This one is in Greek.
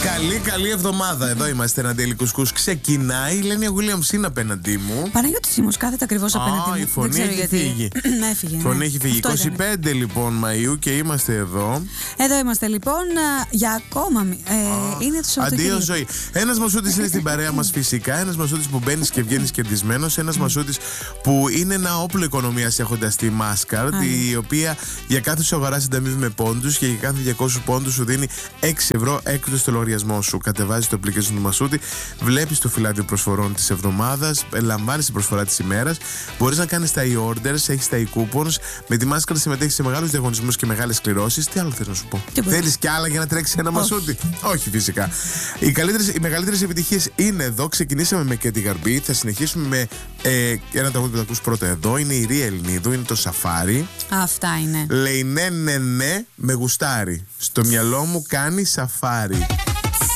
Καλή εβδομάδα. Εδώ είμαστε, Ναντέλη Κουσκούς. Ξεκινάει. Η Λένια Γουίλιαμς είναι απέναντί μου. Παναγιώτη Σίμος κάθεται ακριβώς απέναντί μου. Η φωνή έχει φύγει. Έφυγε. Η φωνή έχει φύγει. 25 λοιπόν Μαΐου και είμαστε εδώ. Εδώ είμαστε λοιπόν για ακόμα. Είναι το Σαββατοκύριακο. Αντίο ζωή. Ένας Μασούτης είναι στην παρέα μας φυσικά. Ένας Μασούτης που μπαίνεις και βγαίνεις κερδισμένος. Ένας Μασούτης που είναι ένα όπλο οικονομίας έχοντας τη Mastercard, η οποία για κάθε σου αγορά συνταμείβει με πόντους και για κάθε 200 πόντους σου δίνει 6 ευρώ έκπτωση στο λογαριασμό σου. Κατεβάζεις το application του Μασούτη, βλέπεις το φυλάδιο προσφορών της εβδομάδας, λαμβάνεις την προσφορά της ημέρας, μπορείς να κάνεις τα e-orders, έχεις τα e-coupons. Με τη Mastercard συμμετέχεις σε μεγάλους διαγωνισμούς και μεγάλες κληρώσεις. Τι άλλο θες να σου πω? Θέλεις κι άλλα για να τρέξεις ένα Μασούτη? Όχι, φυσικά. Οι μεγαλύτερες επιτυχίες είναι εδώ. Ξεκινήσαμε με Κέντι Γαρμπή, θα συνεχίσουμε με ένα τραγούδι που θα ακούς πρώτα εδώ. Είναι η Ρία Ελληνίδου, είναι το Σαφάρι. Αυτά είναι. Λέει ναι, με γουστάρι. Στο μυαλό μου κάνει σαφάρι.